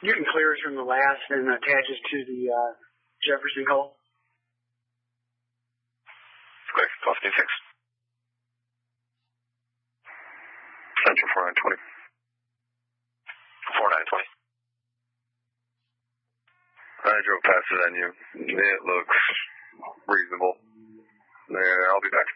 You can clear us from the last and attach us to the Jefferson call. Quick, 1256. Center 4920. 4920. I drove past it on you. It looks reasonable. There, I'll be back.